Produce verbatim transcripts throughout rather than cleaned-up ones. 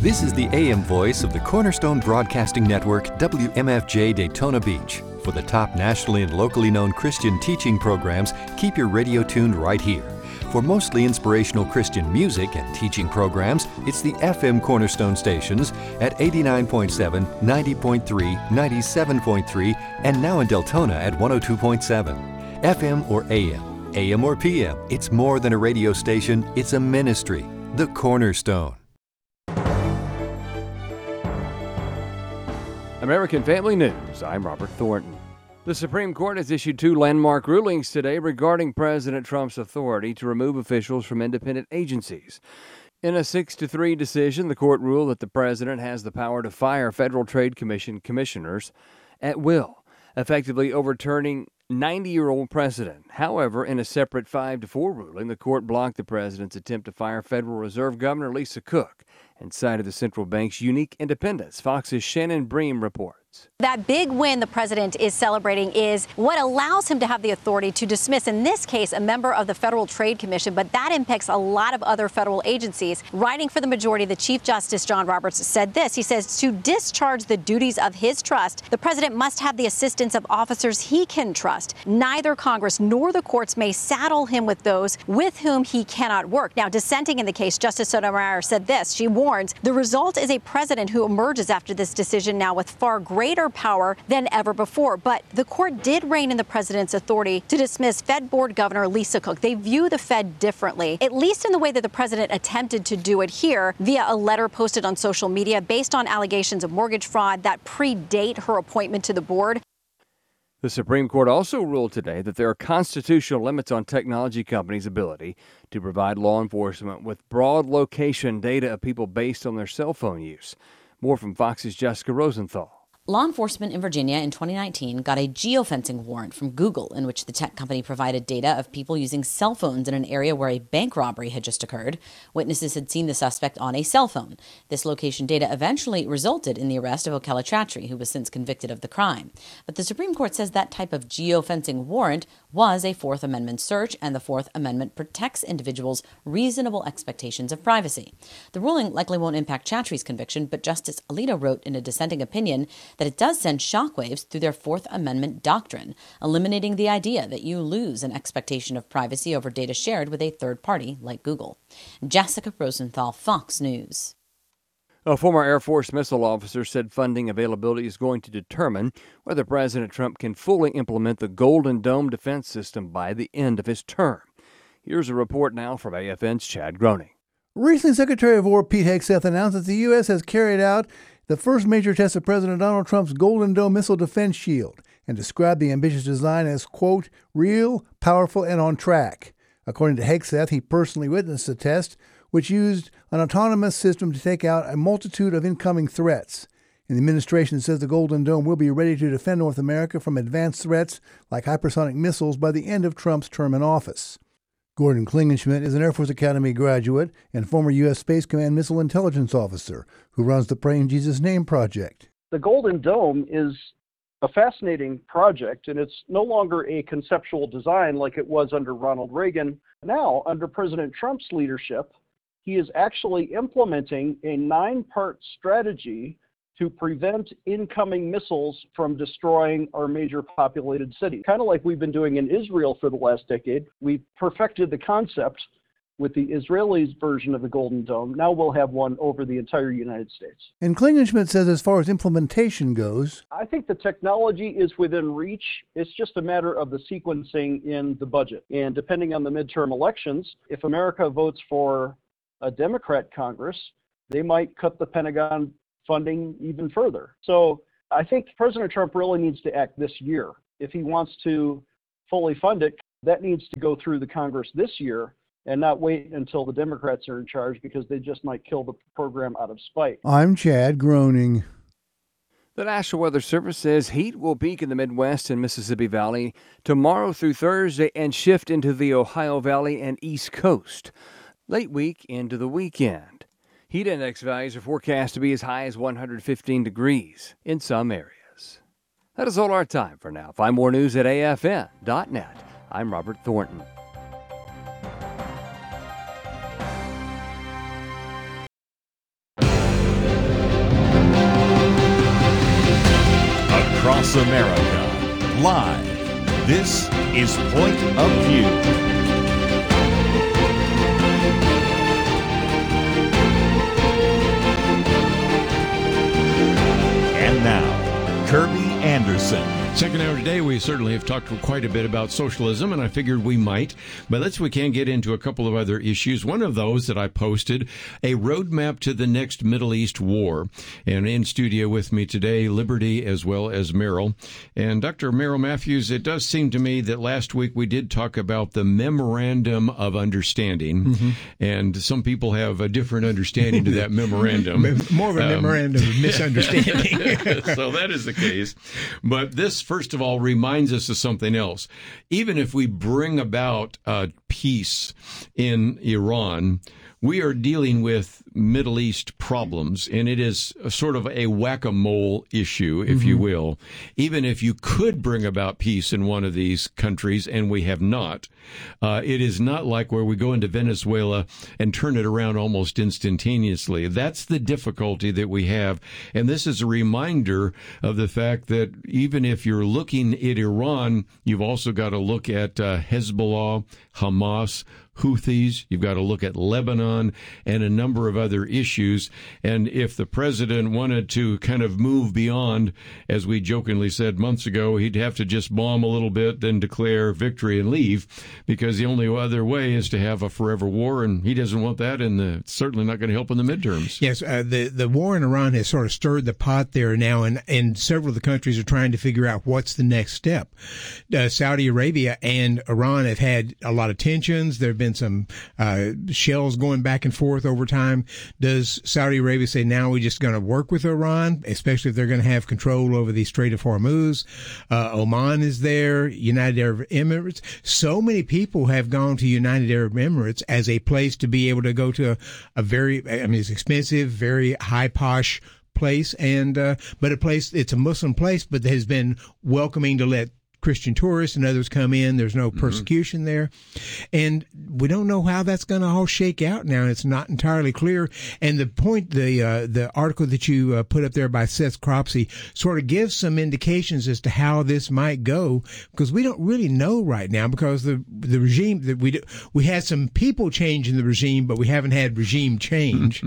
This is the A M voice of the Cornerstone Broadcasting Network, W M F J Daytona Beach. For the top nationally and locally known Christian teaching programs, keep your radio tuned right here. For mostly inspirational Christian music and teaching programs, it's the F M Cornerstone stations at eighty-nine point seven, ninety point three, ninety-seven point three, and now in Deltona at one oh two point seven. F M or A M, A M or P M, it's more than a radio station, it's a ministry. The Cornerstone. American Family News, I'm Robert Thornton. The Supreme Court has issued two landmark rulings today regarding President Trump's authority to remove officials from independent agencies. In a six to three decision, the court ruled that the president has the power to fire Federal Trade Commission commissioners at will, effectively overturning ninety-year-old precedent. However, in a separate five to four ruling, the court blocked the president's attempt to fire Federal Reserve Governor Lisa Cook and cited the central bank's unique independence. Fox's Shannon Bream reports. That big win the president is celebrating is what allows him to have the authority to dismiss, in this case, a member of the Federal Trade Commission, but that impacts a lot of other federal agencies. Writing for the majority, the Chief Justice John Roberts said this. He says, to discharge the duties of his trust, the president must have the assistance of officers he can trust. Neither Congress nor the courts may saddle him with those with whom he cannot work. Now, dissenting in the case, Justice Sotomayor said this. She warns, the result is a president who emerges after this decision now with far greater power than ever before. But the court did rein in the president's authority to dismiss Fed Board Governor Lisa Cook. They view the Fed differently, at least in the way that the president attempted to do it here via a letter posted on social media based on allegations of mortgage fraud that predate her appointment to the board. The Supreme Court also ruled today that there are constitutional limits on technology companies' ability to provide law enforcement with broad location data of people based on their cell phone use. More from Fox's Jessica Rosenthal. Law enforcement in Virginia in twenty nineteen got a geofencing warrant from Google in which the tech company provided data of people using cell phones in an area where a bank robbery had just occurred. Witnesses had seen the suspect on a cell phone. This location data eventually resulted in the arrest of Okela Chatri, who was since convicted of the crime. But the Supreme Court says that type of geofencing warrant was a Fourth Amendment search, and the Fourth Amendment protects individuals' reasonable expectations of privacy. The ruling likely won't impact Chatri's conviction, but Justice Alito wrote in a dissenting opinion that it does send shockwaves through their Fourth Amendment doctrine, eliminating the idea that you lose an expectation of privacy over data shared with a third party like Google. Jessica Rosenthal, Fox News. A former Air Force missile officer said funding availability is going to determine whether President Trump can fully implement the Golden Dome defense system by the end of his term. Here's a report now from A F N's Chad Groening. Recently, Secretary of War Pete Hegseth announced that the U S has carried out the first major test of President Donald Trump's Golden Dome missile defense shield and described the ambitious design as, quote, real, powerful, and on track. According to Hegseth, he personally witnessed the test, which used an autonomous system to take out a multitude of incoming threats. And the administration says the Golden Dome will be ready to defend North America from advanced threats like hypersonic missiles by the end of Trump's term in office. Gordon Klingenschmidt is an Air Force Academy graduate and former U S Space Command missile intelligence officer who runs the Pray in Jesus' Name project. The Golden Dome is a fascinating project, and it's no longer a conceptual design like it was under Ronald Reagan. Now, under President Trump's leadership, he is actually implementing a nine-part strategy to prevent incoming missiles from destroying our major populated cities. Kind of like we've been doing in Israel for the last decade. We've perfected the concept with the Israelis' version of the Golden Dome. Now we'll have one over the entire United States. And Klingenschmidt says as far as implementation goes, I think the technology is within reach. It's just a matter of the sequencing in the budget. And depending on the midterm elections, if America votes for a Democrat Congress, they might cut the Pentagon funding even further. So I think President Trump really needs to act this year. If he wants to fully fund it, that needs to go through the Congress this year and not wait until the Democrats are in charge, because they just might kill the program out of spite. I'm Chad Groening. The National Weather Service says heat will peak in the Midwest and Mississippi Valley tomorrow through Thursday and shift into the Ohio Valley and East Coast late week into the weekend. Heat index values are forecast to be as high as one hundred fifteen degrees in some areas. That is all our time for now. Find more news at A F N dot net. I'm Robert Thornton. across America. Live. This is Point of View. And now, Kirby Anderson. Second hour today, we certainly have talked quite a bit about socialism, and I figured we might. But let's we can get into a couple of other issues. One of those that I posted, a roadmap to the next Middle East war. And in studio with me today, Liberty as well as Merrill. And Doctor Merrill Matthews, it does seem to me that last week we did talk about the Memorandum of Understanding. Mm-hmm. And some people have a different understanding to that memorandum. More of a um, memorandum of misunderstanding. So that is the case. But this, first of all, reminds us of something else. Even if we bring about uh, peace in Iran, we are dealing with Middle East problems, and it is a sort of a whack-a-mole issue, if mm-hmm. you will. Even if you could bring about peace in one of these countries, and we have not, uh, it is not like where we go into Venezuela and turn it around almost instantaneously. That's the difficulty that we have, and this is a reminder of the fact that even if you're looking at Iran, you've also got to look at uh, Hezbollah, Hamas, Houthis, you've got to look at Lebanon and a number of other issues. And if the president wanted to kind of move beyond, as we jokingly said months ago, he'd have to just bomb a little bit, then declare victory and leave, because the only other way is to have a forever war, and he doesn't want that, and the, it's certainly not going to help in the midterms. Yes, uh, the, the war in Iran has sort of stirred the pot there now, and, and several of the countries are trying to figure out what's the next step. Uh, Saudi Arabia and Iran have had a lot of tensions. There have been some uh, shells going back and forth over time. Does Saudi Arabia say now we're just going to work with Iran, especially if they're going to have control over the Strait of Hormuz? Uh, Oman is there, United Arab Emirates. So many people have gone to United Arab Emirates as a place to be able to go to a, a very, I mean, it's expensive, very high posh place, and uh, but a place, it's a Muslim place, but has been welcoming to let Christian tourists and others come in. There's no persecution mm-hmm. there. And we don't know how that's going to all shake out now. It's not entirely clear. And the point, the uh, the article that you uh, put up there by Seth Cropsey sort of gives some indications as to how this might go, because we don't really know right now, because the the regime that we do, we had some people change in the regime, but we haven't had regime change.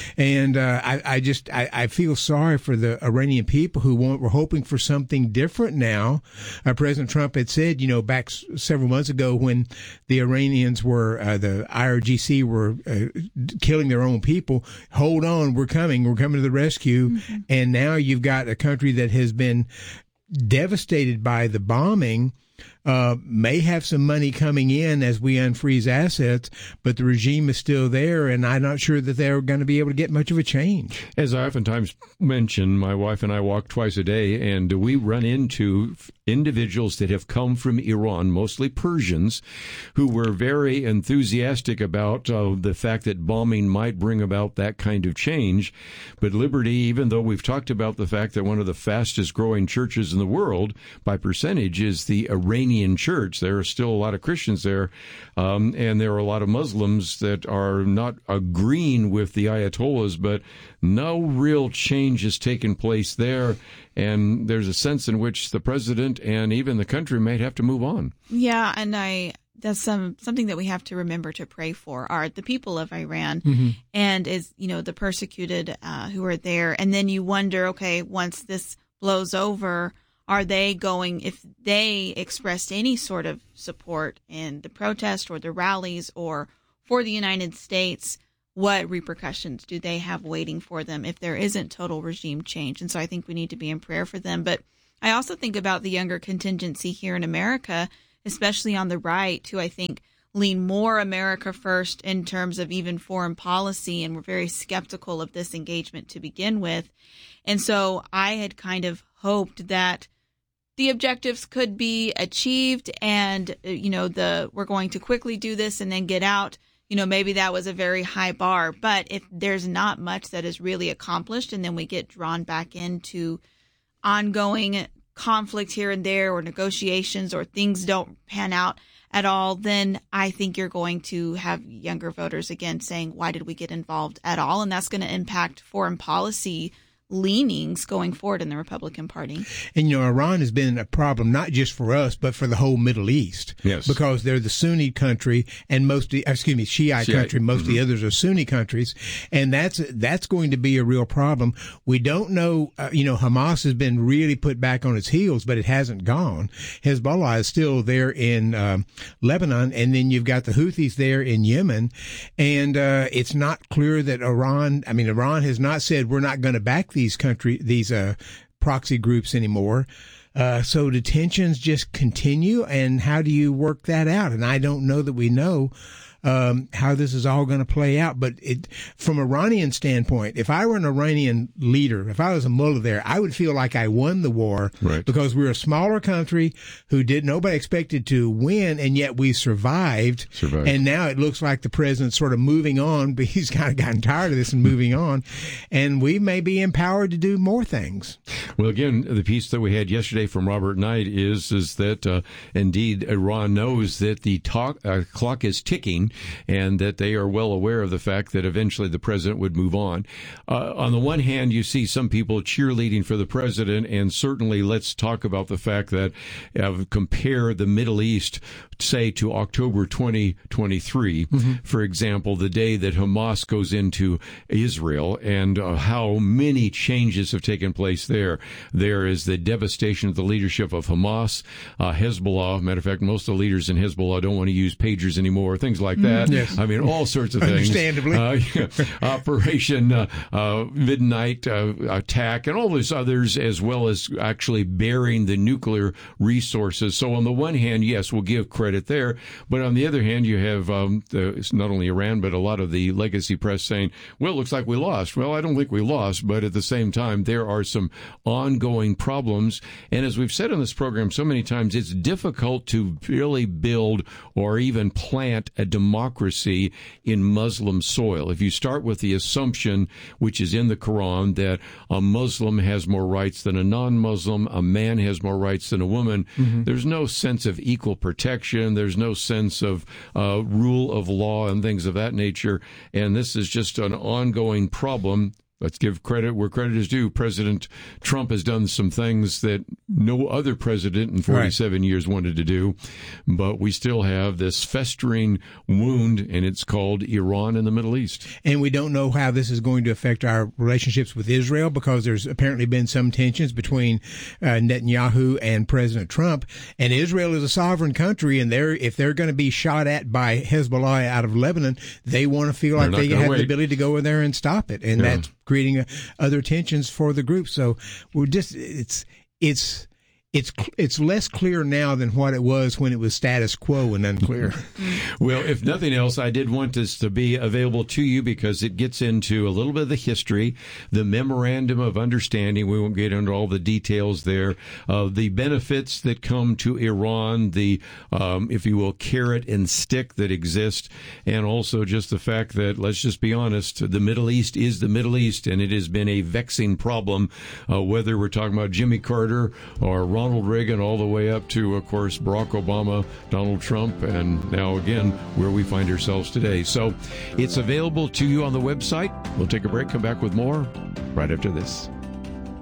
And uh, I, I just I, I feel sorry for the Iranian people who want, were hoping for something different now. Uh, President Trump had said, you know, back s- several months ago when the Iranians were, uh, the I R G C were uh, killing their own people, hold on, we're coming, we're coming to the rescue. Mm-hmm. And now you've got a country that has been devastated by the bombing, uh, may have some money coming in as we unfreeze assets, but the regime is still there, and I'm not sure that they're going to be able to get much of a change. As I oftentimes mention, my wife and I walk twice a day, and we run into individuals that have come from Iran, mostly Persians, who were very enthusiastic about uh, the fact that bombing might bring about that kind of change. But Liberty, even though we've talked about the fact that one of the fastest growing churches in the world by percentage is the Iranian church, there are still a lot of Christians there, um, and there are a lot of Muslims that are not agreeing with the Ayatollahs, but no real change has taken place there. And there's a sense in which the president and even the country might have to move on. Yeah, and I that's some something that we have to remember to pray for are the people of Iran, mm-hmm. and is you know the persecuted uh, who are there. And then you wonder, okay, once this blows over, are they going? If they expressed any sort of support in the protest or the rallies or for the United States, what repercussions do they have waiting for them if there isn't total regime change? And so I think we need to be in prayer for them. But I also think about the younger contingency here in America, especially on the right, who I think lean more America first in terms of even foreign policy, and we're very skeptical of this engagement to begin with. And so I had kind of hoped that the objectives could be achieved, and, you know, the we're going to quickly do this and then get out. You know, maybe that was a very high bar, but if there's not much that is really accomplished, and then we get drawn back into ongoing conflict here and there, or negotiations, or things don't pan out at all, then I think you're going to have younger voters again saying, why did we get involved at all? And that's going to impact foreign policy leanings going forward in the Republican Party. And, you know, Iran has been a problem not just for us, but for the whole Middle East. Yes. Because they're the Sunni country and most, of, excuse me, Shiite, Shiite. country. Most mm-hmm. of the others are Sunni countries. And that's, that's going to be a real problem. We don't know, uh, you know, Hamas has been really put back on its heels, but it hasn't gone. Hezbollah is still there in um, Lebanon. And then you've got the Houthis there in Yemen. And uh, it's not clear that Iran, I mean, Iran has not said we're not going to back these country, these uh, proxy groups anymore. Uh, so the tensions just continue, and how do you work that out? And I don't know that we know um, how this is all going to play out. But it, from Iranian standpoint, if I were an Iranian leader, if I was a mullah there, I would feel like I won the war right. because we're a smaller country who did nobody expected to win, and yet we survived. survived. And now it looks like the president's sort of moving on, but he's kind of gotten tired of this and moving on. And we may be empowered to do more things. Well, again, the piece that we had yesterday from Robert Knight is is that uh, indeed Iran knows that the talk, uh, clock is ticking, and that they are well aware of the fact that eventually the president would move on. Uh, on the one hand, you see some people cheerleading for the president, and certainly let's talk about the fact that uh, compare the Middle East, say, to October twenty twenty-three, mm-hmm. for example, the day that Hamas goes into Israel, and uh, how many changes have taken place there. There is the devastation of the leadership of Hamas, uh, Hezbollah. Matter of fact, most of the leaders in Hezbollah don't want to use pagers anymore, things like that. Yes. I mean, all sorts of things. Understandably. Uh, yeah, Operation uh, uh, Midnight uh, Attack and all those others, as well as actually bearing the nuclear resources. So on the one hand, yes, we'll give credit there. But on the other hand, you have um, the, it's not only Iran, but a lot of the legacy press saying, well, it looks like we lost. Well, I don't think we lost. But at the same time, there are some ongoing problems. And as we've said on this program so many times, it's difficult to really build or even plant a democracy in Muslim soil. If you start with the assumption, which is in the Quran, that a Muslim has more rights than a non-Muslim, a man has more rights than a woman, mm-hmm. there's no sense of equal protection. There's no sense of uh, rule of law and things of that nature. And this is just an ongoing problem. Let's give credit where credit is due. President Trump has done some things that no other president in forty-seven right. years wanted to do, but we still have this festering wound, and it's called Iran in the Middle East. And we don't know how this is going to affect our relationships with Israel, because there's apparently been some tensions between uh, Netanyahu and President Trump. And Israel is a sovereign country, and they're if they're going to be shot at by Hezbollah out of Lebanon, they want to feel like they have wait. the ability to go in there and stop it. And yeah. that's creating uh, other tensions for the group. So we're just, it's, it's, It's it's less clear now than what it was when it was status quo and unclear. Well, if nothing else, I did want this to be available to you because it gets into a little bit of the history, the memorandum of understanding. We won't get into all the details there. Uh, the benefits that come to Iran, the, um, if you will, carrot and stick that exist, and also just the fact that, let's just be honest, the Middle East is the Middle East, and it has been a vexing problem, uh, whether we're talking about Jimmy Carter or Ronald Reagan, all the way up to, of course, Barack Obama, Donald Trump, and now again where we find ourselves today. So it's available to you on the website. We'll take a break, come back with more right after this.